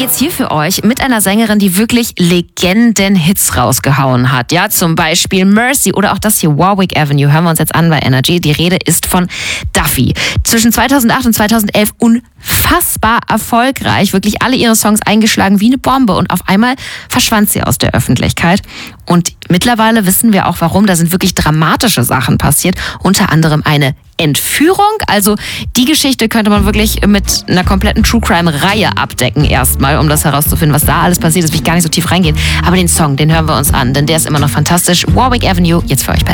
jetzt hier für euch mit einer Sängerin, die wirklich Legenden-Hits rausgehauen hat. Ja, zum Beispiel Mercy oder auch das hier Warwick Avenue. Hören wir uns jetzt an bei Energy. Die Rede ist von Duffy. Zwischen 2008 und 2011 unfassbar erfolgreich. Wirklich alle ihre Songs eingeschlagen wie eine Bombe. Und auf einmal verschwand sie aus der Öffentlichkeit. Und mittlerweile wissen wir auch warum. Da sind wirklich dramatische Sachen passiert. Unter anderem eine Entführung. Also die Geschichte könnte man wirklich mit einer kompletten True-Crime-Reihe abdecken erstmal, um das herauszufinden, was da alles passiert ist. Will ich gar nicht so tief reingehen. Aber den Song, den hören wir uns an, denn der ist immer noch fantastisch. Warwick Avenue, jetzt für euch bei